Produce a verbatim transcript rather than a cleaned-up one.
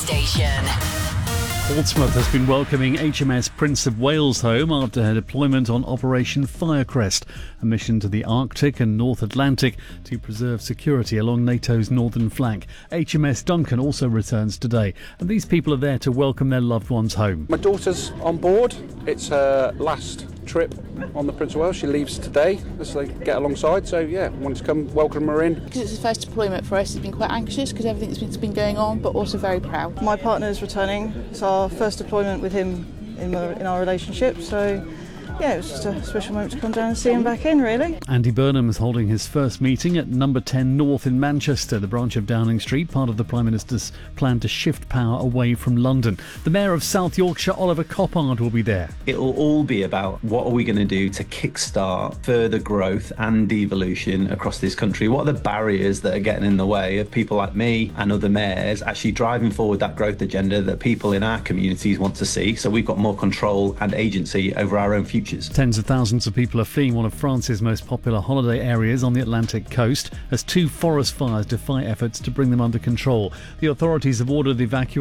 Station. Portsmouth has been welcoming H M S Prince of Wales home after her deployment on Operation Firecrest, a mission to the Arctic and North Atlantic to preserve security along NATO's northern flank. H M S Duncan also returns today, and these people are there to welcome their loved ones home. My daughter's on board. It's her last trip on the Prince of Wales. She leaves today as they get alongside, so yeah, wanted to come welcome her in. Because it's the first deployment for us, he's been quite anxious because everything's been, been going on, but also very proud. My partner's returning. It's our first deployment with him in, in our relationship, so yeah, it was just a special moment to come down and see him back in, really. Andy Burnham is holding his first meeting at number ten North in Manchester, the branch of Downing Street, part of the Prime Minister's plan to shift power away from London. The Mayor of South Yorkshire, Oliver Coppard, will be there. It'll all be about what are we going to do to kickstart further growth and devolution across this country. What are the barriers that are getting in the way of people like me and other mayors actually driving forward that growth agenda that people in our communities want to see, so we've got more control and agency over our own future. Tens of thousands of people are fleeing one of France's most popular holiday areas on the Atlantic coast as two forest fires defy efforts to bring them under control. The authorities have ordered evacuation